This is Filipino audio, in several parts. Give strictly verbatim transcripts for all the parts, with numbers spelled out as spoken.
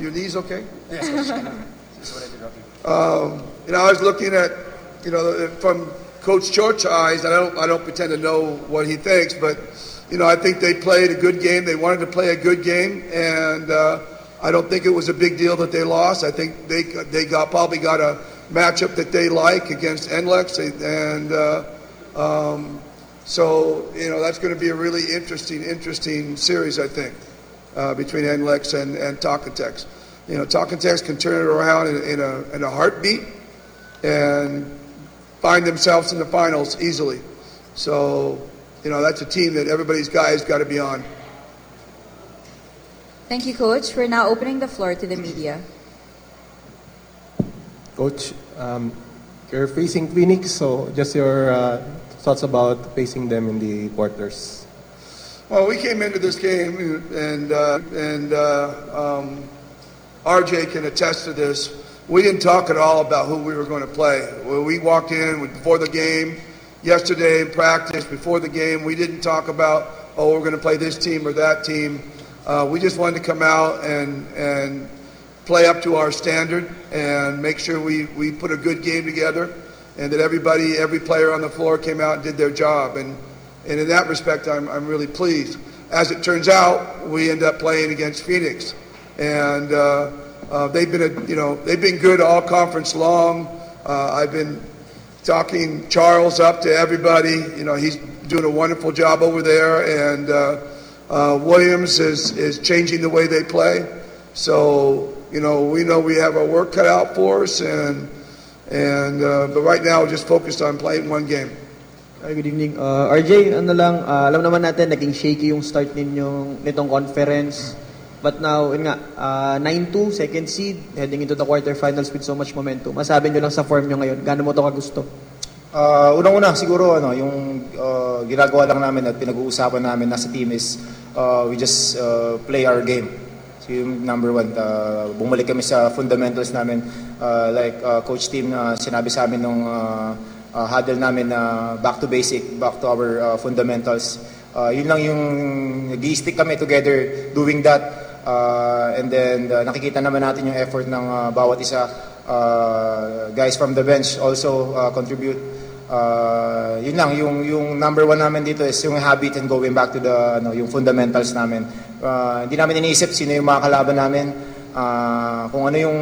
your knees okay? Yes, coach. That's what I did, okay. Um, you know, I was looking at, you know, from Coach George's eyes, and I don't, I don't pretend to know what he thinks, but, you know, I think they played a good game. They wanted to play a good game, and uh, I don't think it was a big deal that they lost. I think they they got probably got a matchup that they like against N L E X, and uh, um, so, you know, that's going to be a really interesting, interesting series, I think, uh, between N L E X and, and Talkatex. You know, Talkatex can turn it around in, in, a, in a heartbeat and find themselves in the finals easily. So, you know, that's a team that everybody's guys got to be on. Thank you, Coach. We're now opening the floor to the media. Coach, um, you're facing Phoenix, so just your uh, thoughts about facing them in the quarters. Well, we came into this game, and uh, and uh, um, R J can attest to this. We didn't talk at all about who we were going to play. When we walked in before the game, yesterday in practice, before the game, we didn't talk about, oh, we're going to play this team or that team. Uh, we just wanted to come out and and play up to our standard and make sure we, we put a good game together, and that everybody, every player on the floor came out and did their job. And, and in that respect, I'm, I'm really pleased. As it turns out, we end up playing against Phoenix. And uh, uh, they've been, a, you know, they've been good all conference long. Uh, I've been talking Charles up to everybody. You know, he's doing a wonderful job over there. And uh, uh, Williams is, is changing the way they play. So, you know, we know we have our work cut out for us, and and uh, but right now we're just focused on playing one game. Hi, good evening. Uh, R J, ano lang, uh, alam naman natin naging shaky yung start ninyong nitong conference. But now, yun nga, uh, nine two, second seed, heading into the quarterfinals with so much momentum. Masabi nyo lang sa form nyo ngayon, gaano mo ito kagusto? Uh, unang-una, siguro, ano, yung uh, ginagawa lang namin at pinag-uusapan namin nasa team is uh, we just uh, play our game. So yung number one, uh, bumalik kami sa fundamentals namin. Uh, like uh, Coach Tim, uh, sinabi sa amin nung uh, uh, huddle namin na uh, back to basic, back to our uh, fundamentals. Uh, yun lang yung nag-i-stick kami together doing that. Uh, and then uh, nakikita naman natin yung effort ng uh, bawat isa. Uh, guys from the bench also uh, contribute. Uh, yun lang, yung, yung number one namin dito is yung habit and going back to the ano, yung fundamentals namin. Uh, hindi namin iniisip sino yung mga kalaban namin. Uh, kung ano yung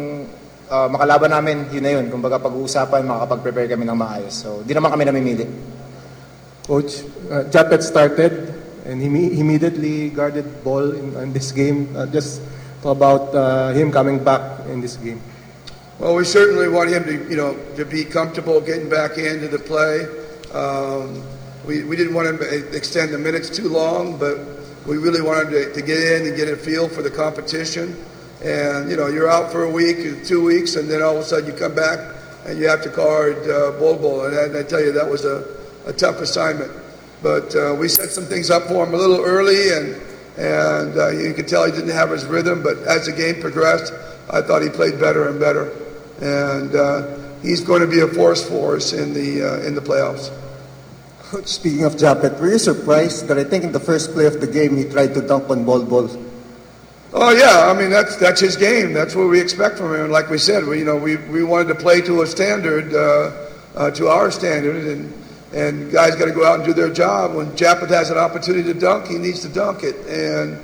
uh, makalaban namin, yun na yun. Kung baga pag-uusapan, makakapag-prepare kami ng maayos. So, di naman kami namimili. Coach, uh, Japet started and he immediately guarded ball in, in this game. Uh, just talk about uh, him coming back in this game. Well, we certainly want him to, you know, to be comfortable getting back into the play. Um, we, we didn't want him to extend the minutes too long, but we really wanted him to, to get in and get a feel for the competition. And, you know, you're out for a week, two weeks, and then all of a sudden you come back and you have to guard uh, Bol Bol. And, and I tell you, that was a, a tough assignment. But uh, we set some things up for him a little early, and, and uh, you could tell he didn't have his rhythm. But as the game progressed, I thought he played better and better. And uh, he's going to be a force for us in the uh, in the playoffs. Speaking of Japet, were you surprised that I think in the first play of the game he tried to dunk on Bol Bol? Oh yeah, I mean that's that's his game. That's what we expect from him. And like we said, we you know we, we wanted to play to a standard, uh, uh, to our standard, and and guys got to go out and do their job. When Japet has an opportunity to dunk, he needs to dunk it. And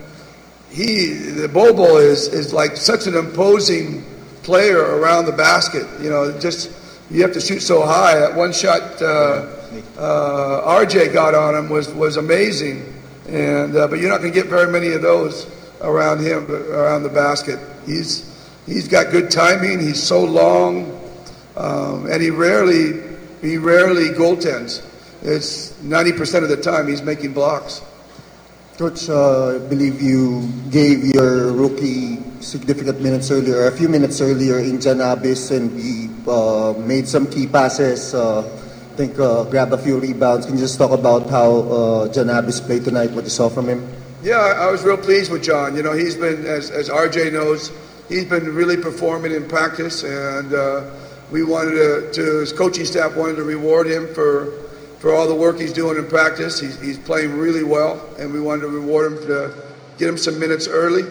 he the Bol Bol is is like such an imposing player around the basket. You know, just you have to shoot so high. That one shot uh, uh, R J got on him was was amazing, and uh, but you're not going to get very many of those around him, around the basket. He's he's got good timing. He's so long, um, and he rarely he rarely goaltends. It's ninety percent of the time he's making blocks. Coach, uh, I believe you gave your rookie significant minutes earlier, a few minutes earlier in Janabis, and he uh, made some key passes. Uh, I think uh, grabbed a few rebounds. Can you just talk about how uh, Janabis played tonight? What you saw from him? Yeah, I was real pleased with John. You know, he's been, as as R J knows, he's been really performing in practice, and uh, we wanted to, to, his coaching staff wanted to reward him for. for all the work he's doing in practice. He's, he's playing really well, and we wanted to reward him to get him some minutes early.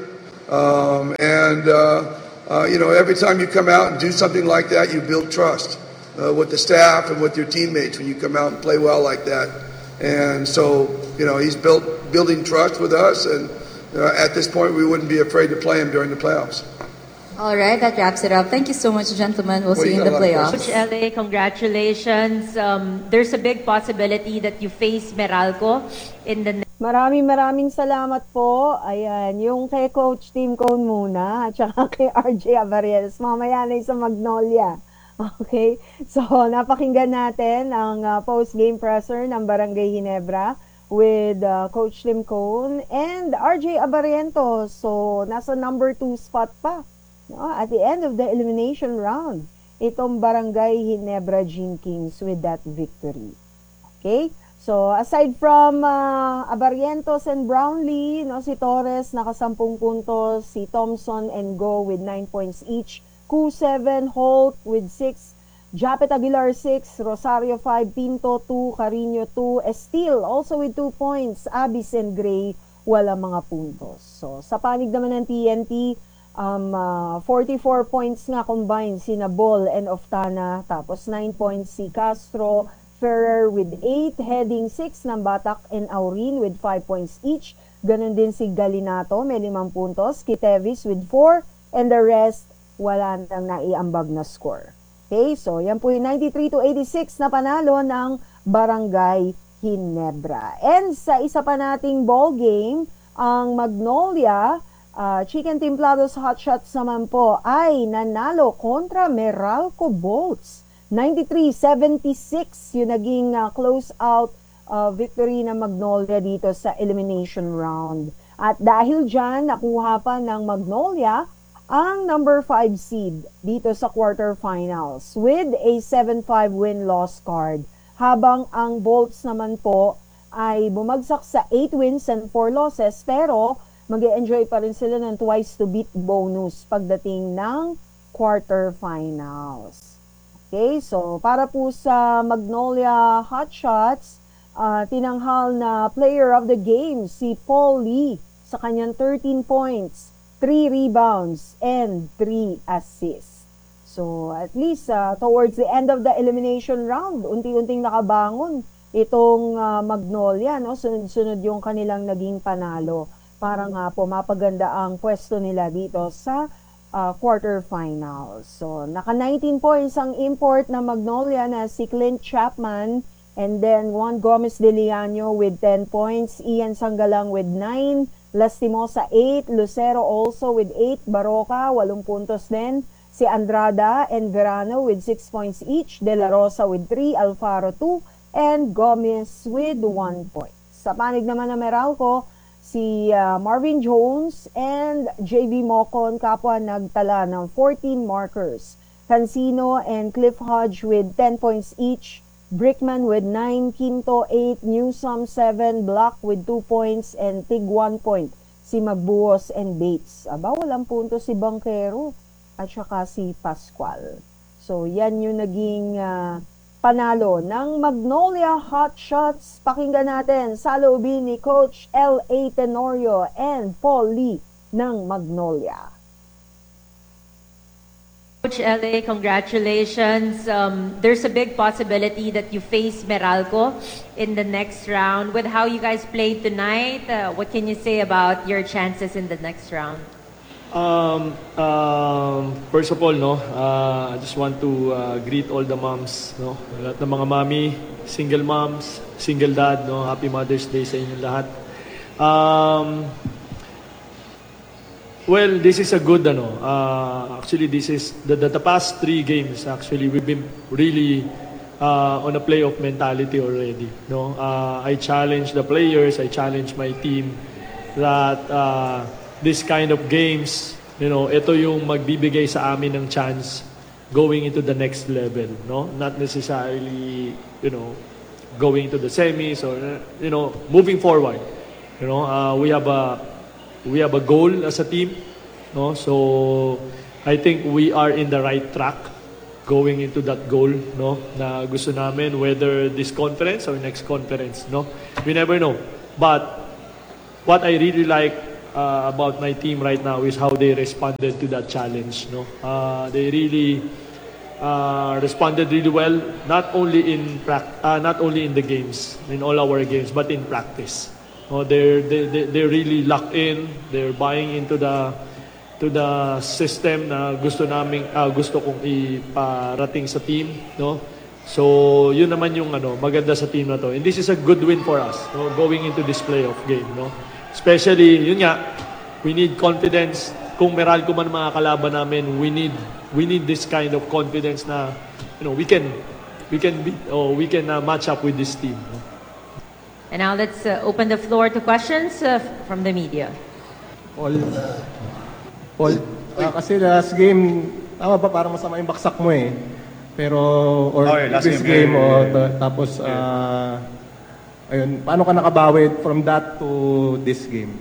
Um, and, uh, uh, you know, every time you come out and do something like that, you build trust uh, with the staff and with your teammates when you come out and play well like that. And so, you know, he's built building trust with us, and uh, at this point, we wouldn't be afraid to play him during the playoffs. All right, that wraps it up. Thank you so much, gentlemen. We'll Well, see you you in got the a lot of playoffs. Coach L A, congratulations. Um, there's a big possibility that you face Meralco in the Maraming maraming salamat po. Ayan, yung kay Coach Tim Cone muna, at saka kay R J Abarrientos. Mamaya na yung sa Magnolia. Okay? So, napakinggan natin ang uh, post-game presser ng Barangay Ginebra with uh, Coach Tim Cone and R J Abarrientos. So, nasa number two spot pa. No? At the end of the elimination round, itong Barangay Ginebra Gene Kings with that victory. Okay? So, aside from uh, Abarrientos and Brownlee, no, si Torres nakasampung puntos, si Thompson and Go with nine points each, Ku seven, Holt with six, Japet Aguilar six, Rosario five, Pinto two, Carino two, Estil also with two points, Abis and Gray wala mga puntos. So, sa panig naman ng T N T, um, uh, forty-four points nga combined si Nabol and Oftana, tapos nine points si Castro, Ferrer with eight, heading six ng Batak and Aurin with five points each. Ganon din si Galinato, may limang puntos. Kitevis with four, and the rest, wala nang naiambag na score. Okay, so yan po yung ninety-three to eighty-six na panalo ng Barangay Ginebra. And sa isa pa nating ball game, ang Magnolia, uh, Chicken Templados Hotshots naman po ay nanalo kontra Meralco Bolts. ninety-three seventy-six yung naging uh, close out uh, victory ng Magnolia dito sa elimination round. At dahil dyan, nakuha pa ng Magnolia ang number five seed dito sa quarterfinals with a seven five win-loss card. Habang ang Bolts naman po ay bumagsak sa eight wins and four losses, pero mag-e-enjoy pa rin sila ng twice to beat bonus pagdating ng quarterfinals. Okay, so para po sa Magnolia Hotshots, uh, tinanghal na player of the game si Paul Lee sa kanyang thirteen points, three rebounds, and three assists. So at least uh, towards the end of the elimination round, unti-unting nakabangon itong uh, Magnolia, no? Sunod-sunod yung kanilang naging panalo para nga po mapaganda ang pwesto nila dito sa Uh, quarterfinals. So, naka nineteen points ang import na Magnolia na si Clint Chapman, and then Juan Gomez de Liano with ten points, Ian Sangalang with nine, Lastimosa eight, Lucero also with eight, Baroka walong puntos din, si Andrada and Verano with six points each, De La Rosa with three, Alfaro two, and Gomez with one point. Sa panig naman ng Meralco, si uh, Marvin Jones and J V Mocon kapwa nagtala ng fourteen markers. Cancino and Cliff Hodge with ten points each. Brickman with nine, Quinto eight, Newsome seven, Block with two points, and Tig one point. Si Magbuos and Bates. Aba, walang punto si Banquero at saka si Pascual. So, yan yung naging uh, panalo ng Magnolia Hotshots. Pakinggan natin sa loobin ni Coach L A Tenorio and Paul Lee ng Magnolia. Coach L A, congratulations. Um, there's a big possibility that you face Meralco in the next round. With how you guys played tonight, uh, what can you say about your chances in the next round? Um, um, first of all, no, uh, I just want to uh, greet all the moms, no, lahat ng mga mami, single moms, single dad, no, happy Mother's Day sa inyo lahat. Um, well, this is a good, ano, uh, actually this is, the, the, the past three games, actually, we've been really uh, on a playoff mentality already, no. Uh, I challenge the players, I challenge my team that, uh, this kind of games, you know, ito yung magbibigay sa amin ng chance going into the next level, no? Not necessarily, you know, going to the semis or, you know, moving forward. You know, uh, we have a we have a goal as a team, no? So I think we are in the right track going into that goal, no? Na gusto namin, whether this conference or next conference, no? We never know. But what I really like uh, about my team right now is how they responded to that challenge. No, uh, they really uh, responded really well, not only in prac- uh, not only in the games, in all our games, but in practice. No, they're they they they're really locked in. They're buying into the to the system na gusto naming uh, gusto kong iparating sa team, no? So, yun naman yung ano, maganda sa team na to. And this is a good win for us, no, going into this playoff game, no? Especially, yun nga, we need confidence. Kung Meralco man mga kalaban namin, we need we need this kind of confidence na, you know, we can we can beat or we can uh, match up with this team. No? And now let's uh, open the floor to questions uh, from the media. Paul, Paul, ah, kasi last game, tama ba parang masama yung baksak mo eh. Pero, or Okay, last this game, game, eh, o eh, ta- tapos, ah, ayun, paano ka nakabawi from that to this game?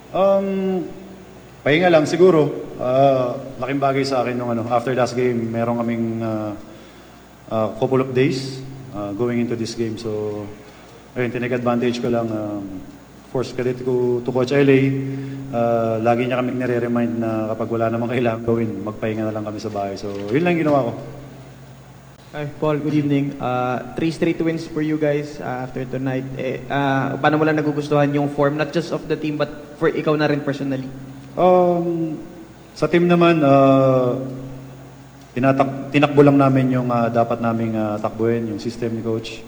Um, pahinga lang siguro. Uh, laking bagay sa akin nung ano, after last game, meron kaming uh, uh, couple of days uh, going into this game. So, ayun, tinake advantage ko lang. Um, force credit ko to Coach L A. Uh, lagi niya kami nire-remind na kapag wala namang kailangan gawin, magpahinga na lang kami sa bahay. So, yun lang ginawa ko. Hi, Paul. Good evening. Uh, three straight wins for you guys uh, after tonight. Eh, uh, paano mo lang nagugustuhan yung form, not just of the team, but for ikaw na rin personally? Um, sa team naman, uh, tinatak tinakbo lang namin yung uh, dapat naming uh, takbuhin, yung system ni Coach.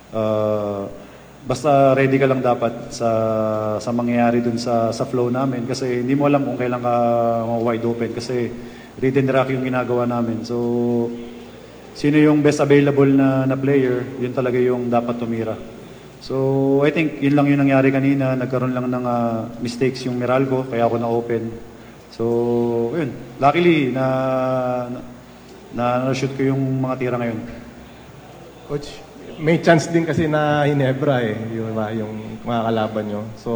Uh, basta ready ka lang dapat sa sa mangyayari dun sa sa flow namin kasi hindi mo alam kung kailan ka wide open kasi read and rack yung ginagawa namin. So, sino yung best available na, na player, yun talaga yung dapat tumira. So, I think yun lang yung nangyari kanina. Nagkaroon lang ng uh, mistakes yung Meralco, kaya ako na-open. So, yun. Luckily, na, na, na-shoot ko yung mga tira ngayon. Coach, may chance din kasi na Hinebra eh, yung, ba, yung mga kalaban nyo. So,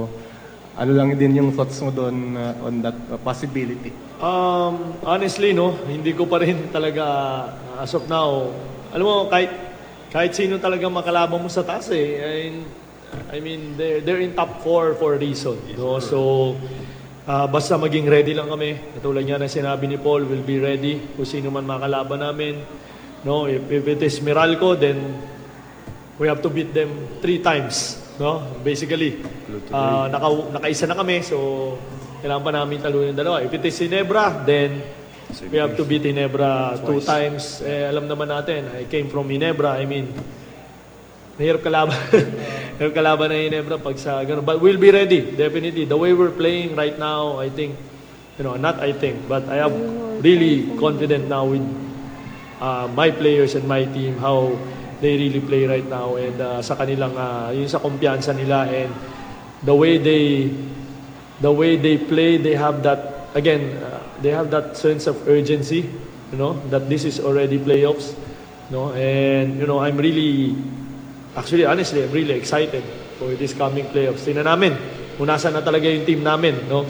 ano lang din yung thoughts mo doon uh, on that uh, possibility? Um, honestly, no, hindi ko pa rin talaga uh, as of now. Alam mo, kahit kahit sino talaga makalaban mo sa taas eh. I, I mean, they're they're in top four for a reason, no? So, uh, basta maging ready lang kami. Katulad niya na sinabi ni Paul, we'll be ready kung sino man makalaban namin. No, if, if it is Meralco, then we have to beat them three times, no? Basically, uh, naka nakaisa na kami, so kailangan pa namin talunin yung dalawa. If it is Ginebra, then we have to beat Ginebra two times. Eh, alam naman natin, I came from Ginebra. I mean, mahirap kalaban. Mahirap kalaban na Ginebra pag sa gano'n. But we'll be ready, definitely. The way we're playing right now, I think, you know, not I think, but I am really confident now with uh, my players and my team, how they really play right now. And uh, sa kanilang, uh, yun sa kumpiyansa nila and the way they the way they play, they have that, again, uh, they have that sense of urgency, you know, that this is already playoffs, no? And, you know, I'm really, actually, honestly, I'm really excited for this coming playoffs. Tingnan namin, kung nasa na talaga yung team namin, no?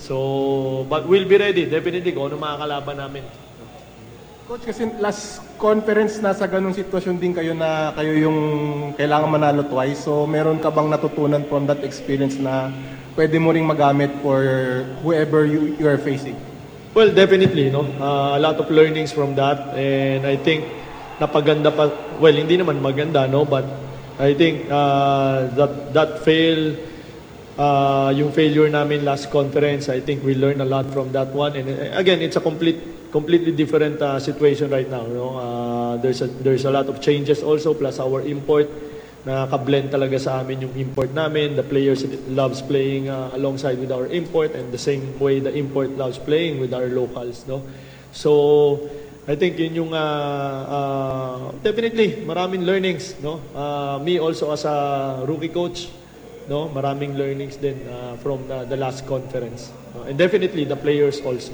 So, but we'll be ready, definitely, kung ano makakalaban namin. Coach, kasi last conference nasa ganung sitwasyon din kayo na kayo yung kailangan manalo twice. So, meron ka bang natutunan from that experience na pwede mo ring magamit for whoever you, you are facing? Well, definitely, no? Uh, a lot of learnings from that. And I think napaganda pa, well, hindi naman maganda, no? But I think uh, that that fail, uh, yung failure namin last conference, I think we learned a lot from that one. And uh, again, it's a complete, completely different uh, situation right now, no? Uh, there's a, there's a lot of changes also, plus our import. Nakaka-blend talaga sa amin yung import namin. The players loves playing uh, alongside with our import and the same way the import loves playing with our locals, no? So, I think yun yung uh, uh, definitely maraming learnings, no? Uh, me also as a rookie coach, no? Maraming learnings din uh, from the, the last conference. No? And definitely the players also.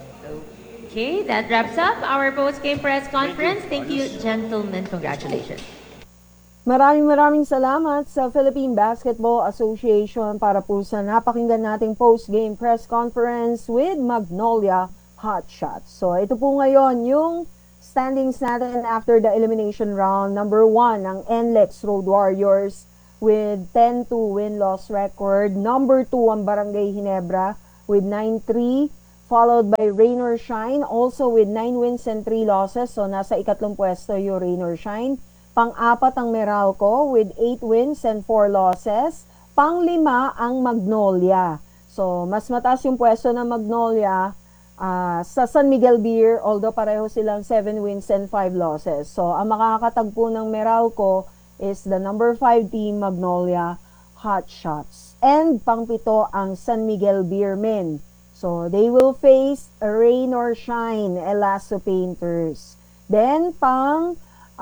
Okay, that wraps up our post-game press conference. Thank you, gentlemen. Congratulations. Maraming maraming salamat sa Philippine Basketball Association para po sa napakinggan nating post-game press conference with Magnolia Hotshots. So ito po ngayon yung standings natin after the elimination round. Number one, ang N L E X Road Warriors with ten two win-loss record. Number two ang Barangay Ginebra with nine three, followed by Rain or Shine, also with nine wins and three losses. So nasa ikatlong pwesto yung Rain or Shine. Pang-apat ang Meralco with eight wins and four losses. Pang-lima ang Magnolia. So mas mataas yung pwesto ng Magnolia uh, sa San Miguel Beer, although pareho silang seven wins and five losses. So ang makakatagpo ng Meralco is the number five team, Magnolia Hotshots. And pang-pito ang San Miguel Beermen. So they will face Rain or Shine, Elaso Painters. Then pang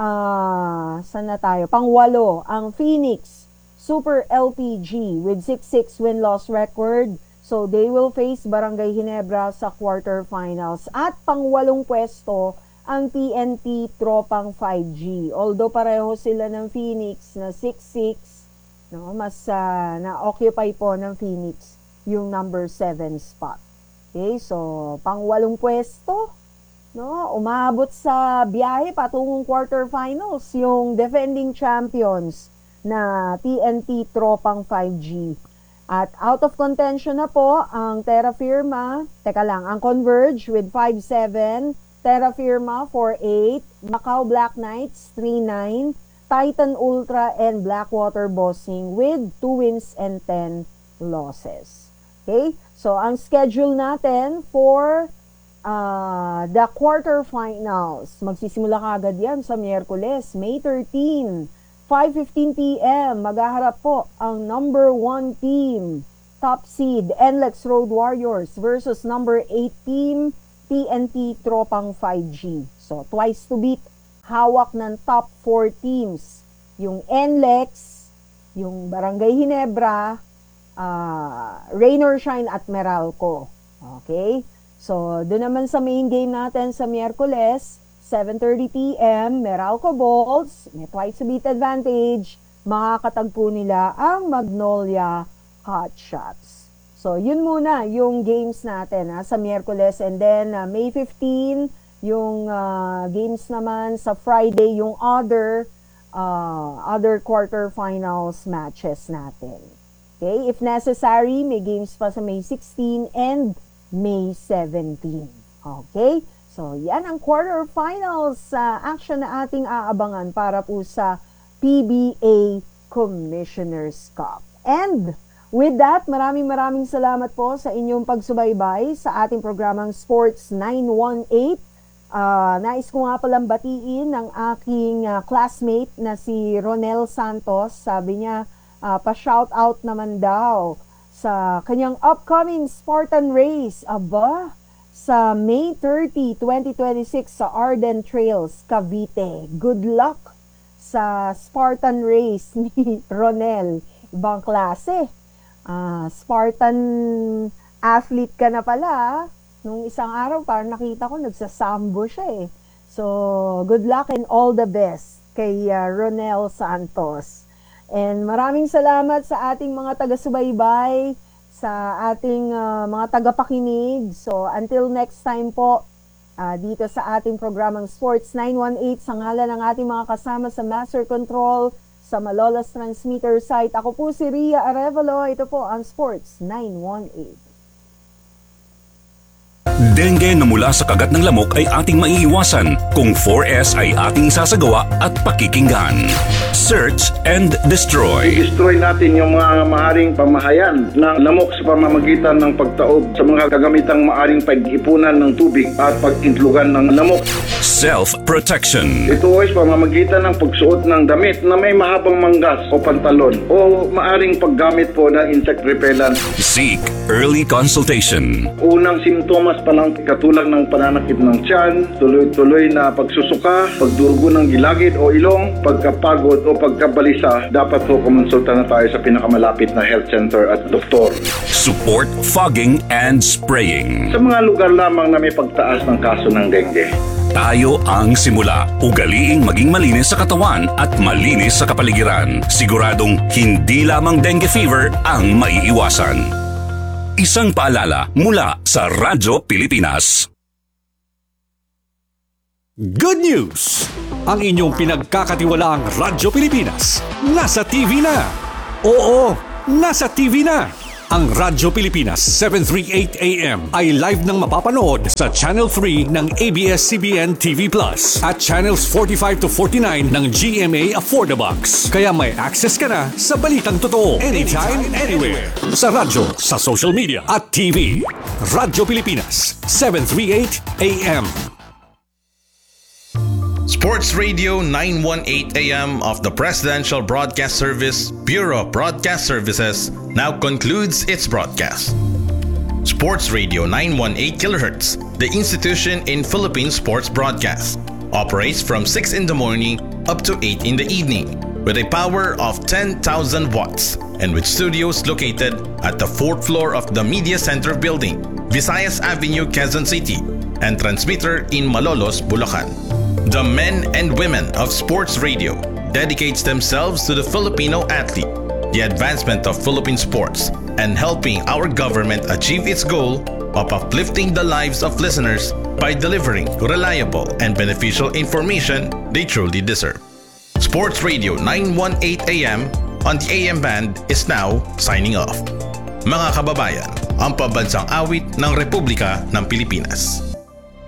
uh, saan na tayo? Pang-walo ang Phoenix Super L P G with six six win-loss record. So they will face Barangay Ginebra sa quarterfinals. At pang-walong pwesto ang T N T Tropang five G. Although pareho sila ng Phoenix na six six, no, mas uh, na-occupy po ng Phoenix yung number seven spot. Okay, so pang-walong pwesto, no, umabot sa biyahe patungong quarterfinals yung defending champions na T N T Tropang five G. At out of contention na po ang Terra Firma, teka lang, ang Converge with five seven, Terra Firma four eight, Macau Black Knights three nine, Titan Ultra and Blackwater Bossing with two wins and ten losses. Okay? So ang schedule natin for uh, the quarterfinals, magsisimula kagad yan sa Miyerkules, May thirteenth, five fifteen p m Maghaharap po ang number one team, top seed, N L E X Road Warriors versus number eight team, T N T Tropang five G. So, twice to beat. Hawak ng top four teams. Yung N L E X, yung Barangay Ginebra, uh, Rain or Shine at Meralco. Okay? So, doon naman sa main game natin sa Miyerkules, seven thirty p m Meralco Bolts, may twice to beat advantage. Makakatagpo nila ang Magnolia Hotshots. So, yun muna yung games natin ha, sa Miyerkules. And then, uh, May fifteenth, yung uh, games naman sa Friday, yung other uh, other quarterfinals matches natin. Okay? If necessary, may games pa sa May sixteenth and May seventeenth. Okay? So, yan ang quarterfinals uh, action na ating aabangan para po sa P B A Commissioner's Cup. And with that, maraming maraming salamat po sa inyong pagsubaybay sa ating programang Sports nine one eight. Uh, nais ko nga palang batiin ng aking uh, classmate na si Ronel Santos. Sabi niya, uh, pa-shout out naman daw sa kanyang upcoming Spartan Race. Aba, sa May thirtieth, twenty twenty-six sa Arden Trails, Cavite. Good luck sa Spartan Race ni Ronel. Ibang klase. Uh, Spartan athlete ka na pala. Nung isang araw, parang nakita ko, nagsasambo siya eh. So, good luck and all the best kay uh, Ronel Santos. And maraming salamat sa ating mga taga-subaybay, sa ating uh, mga tagapakinig. So, until next time po, uh, dito sa ating programang Sports nine one eight, sa ngalan ng ating mga kasama sa Master Control, sa Malolos Transmitter site. Ako po si Ria Arevalo. Ito po ang Sports nine one eight. Dengue na mula sa kagat ng lamok ay ating maiiwasan kung four S ay ating sasagawa at pakikinggan. Search and destroy. I-destroy natin yung mga maaring pamahayan ng lamok sa pamamagitan ng pagtaob sa mga kagamitang maaring pag-ipunan ng tubig at pag-intlugan ng lamok. Self-protection. Ito ay sa pamamagitan ng pagsuot ng damit na may mahabang manggas o pantalon o maaring paggamit po ng insect repellent. Seek early consultation. Unang simptomas pa lang katulad ng pananakit ng tiyan, tuloy-tuloy na pagsusuka, pagdurugo ng gilagid o ilong, pagkapagod o pagkabalisa, dapat po kumonsulta na tayo sa pinakamalapit na health center at doktor. Support fogging and spraying. Sa mga lugar lamang na may pagtaas ng kaso ng dengue. Tayo ang simula. Ugaliing maging malinis sa katawan at malinis sa kapaligiran. Siguradong hindi lamang dengue fever ang maiiwasan. Isang paalala mula sa Radyo Pilipinas. Good news! Ang inyong pinagkakatiwalaang Radyo Pilipinas nasa T V na. Oo, nasa T V na! Ang Radyo Pilipinas seven thirty-eight A M ay live nang mapapanood sa Channel three ng A B S C B N T V Plus at Channels forty-five to forty-nine ng G M A Affordabox. Kaya may access ka na sa balitang totoo anytime, anywhere. Sa radyo, sa social media at T V. Radyo Pilipinas seven thirty-eight A M. Sports Radio nine eighteen A M of the Presidential Broadcast Service, Bureau of Broadcast Services, now concludes its broadcast. Sports Radio nine eighteen kilohertz, the institution in Philippine sports broadcast, operates from six in the morning up to eight in the evening with a power of ten thousand watts and with studios located at the fourth floor of the Media Center building, Visayas Avenue, Quezon City, and transmitter in Malolos, Bulacan. The men and women of sports radio dedicates themselves to the Filipino athlete, the advancement of Philippine sports, and helping our government achieve its goal of uplifting the lives of listeners by delivering reliable and beneficial information they truly deserve. Sports Radio nine eighteen A M on the A M band is now signing off. Mga kababayan, ang pambansang awit ng Republika ng Pilipinas.